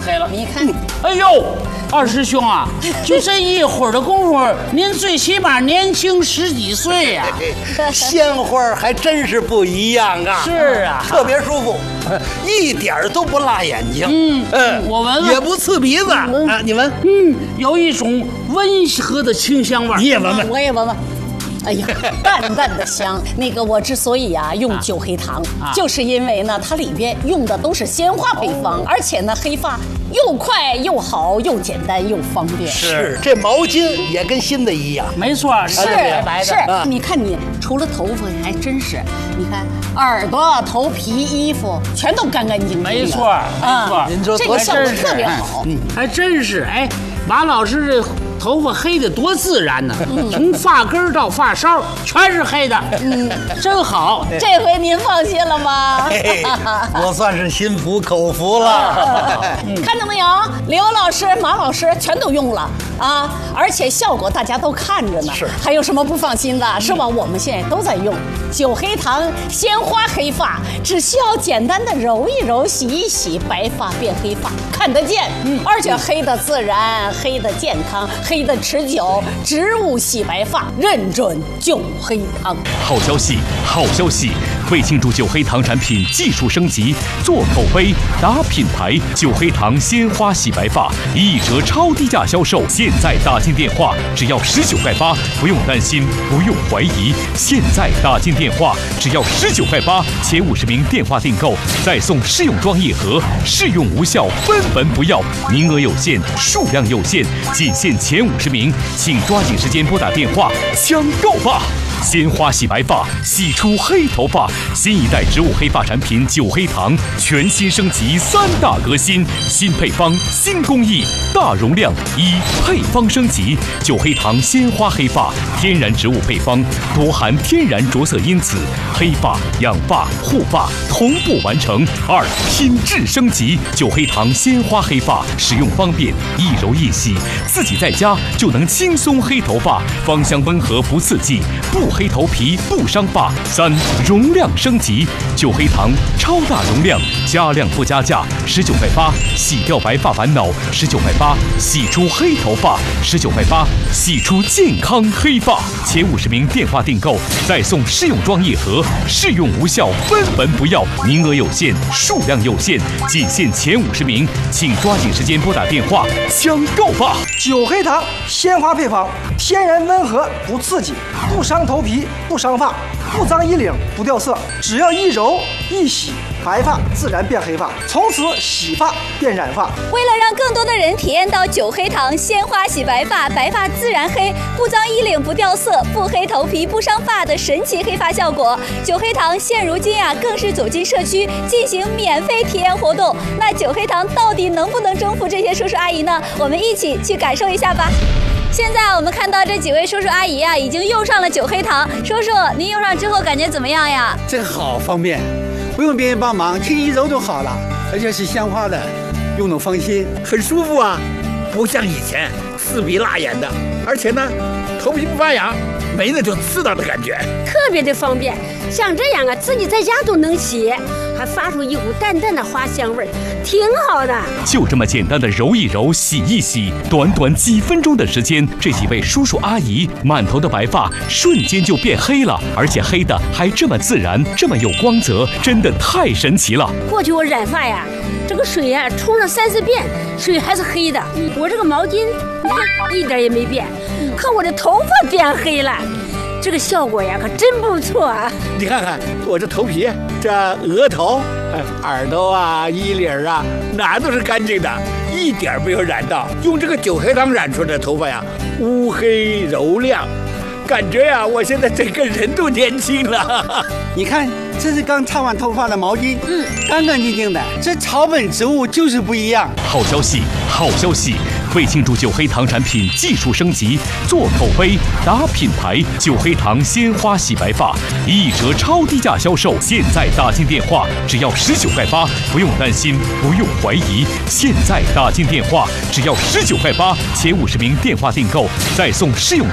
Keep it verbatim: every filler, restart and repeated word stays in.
黑了。 你看， 哎呦，二师兄啊，就这一会儿的功夫，您最起码年轻十几岁呀、 啊。鲜花还真是不一样啊！ 是啊， 特别舒服，一点都不辣眼睛。 嗯嗯，我闻闻， 也不刺鼻子啊。你闻， 嗯，有一种温和的清香味。 你也闻闻， 我也闻闻。哎呀，淡淡的香。那个我之所以啊用酒黑糖，啊、就是因为呢，它里边用的都是鲜花配方，哦、而且呢，黑发又快又好，又简单又方便。 是，这毛巾也跟新的一样。 没错， 是白白的。 是，啊、你看你除了头发还真是，你看耳朵、头皮、衣服全都干干净净的。 没错，没错。 您说这个效果特别好。 嗯，还真是。哎，马老师这。头发黑的多自然呢，嗯、从发根到发梢全是黑的，嗯，真好。 这回您放心了吗？ 我算是心服口服了。 嗯、看到没有，刘老师、马老师全都用了啊，而且效果大家都看着呢。 是， 还有什么不放心的？是吧？我们现在都在用酒黑糖鲜花黑发，只需要简单的揉一揉、洗一洗，白发变黑发，看得见。嗯，而且黑的自然，黑的健康。黑的持久，植物洗白发，认准酒黑糖。 好消息，好消息！为庆祝酒黑糖产品技术升级，做口碑、打品牌，酒黑糖鲜花洗白发一折超低价销售。现在打进电话只要十九块八，不用担心，不用怀疑。现在打进电话只要十九块八，前五十名电话订购再送试用装一盒，试用无效分文不要，名额有限，数量有限，仅限前五十名，请抓紧时间拨打电话抢购吧！鲜花洗白发，洗出黑头发，新一代植物黑发产品酒黑糖全新升级三大革新，新配方、新工艺，大容量，一配方升级，酒黑糖鲜花黑发，天然植物配方，多含天然着色因子，黑发、养发、护发同步完成。二品质升级，酒黑糖鲜花黑发，使用方便，一揉一洗，自己在家就能轻松黑头发，芳香温和不刺激，不黑头皮不伤发。三容量升级，酒黑糖超大容量，加量不加价，十九块八，洗掉白发烦恼，十九块八，洗出黑头发，十九块八，洗出健康黑发。前五十名电话订购再送试用装一盒，试用无效分文不要，名额有限，数量有限，仅限前五十名，请抓紧时间拨打电话抢购吧！ 酒黑糖鲜花配方，天然温和不刺激，不伤头皮不伤发，不脏衣领不掉色，只要一揉一洗，白发自然变黑发，从此洗发变染发。 为了让更多的人体验到酒黑糖鲜花洗白发，白发自然黑，不脏衣领不掉色，不黑头皮不伤发的神奇黑发效果，酒黑糖现如今啊更是走进社区进行免费体验活动。那酒黑糖到底能不能征服这些叔叔阿姨呢？我们一起去感受一下吧。现在我们看到这几位叔叔阿姨啊，已经用上了酒黑糖。叔叔，您用上之后感觉怎么样呀？ 这个好方便，不用别人帮忙，轻轻一揉就好了，而且是鲜花的，用得放心，很舒服啊，不像以前刺鼻辣眼的，而且呢，头皮不发痒，没了就刺到的感觉， 特别的方便。像这样啊，自己在家都能洗，还发出一股淡淡的花香味儿，挺好的。 就这么简单的揉一揉、洗一洗，短短几分钟的时间，这几位叔叔阿姨满头的白发瞬间就变黑了，而且黑的还这么自然，这么有光泽，真的太神奇了。 过去我染发呀，这个水呀冲了三四遍，水还是黑的。我这个毛巾，你看一点也没变，可我的头发变黑了。这个效果呀，可真不错啊！ 你看看我这头皮，这额头、耳朵啊、衣领啊，哪都是干净的，一点没有染到。用这个酒黑糖染出来的头发呀，乌黑柔亮，感觉呀，我现在整个人都年轻了。 你看，这是刚擦完头发的毛巾，嗯，干干净净的。这草本植物就是不一样。 好消息，好消息！为庆祝酒黑糖产品技术升级，做口碑、打品牌，酒黑糖鲜花洗白发一折超低价销售。现在打进电话只要十九块八，不用担心，不用怀疑。现在打进电话只要十九块八，前五十名电话订购再送试用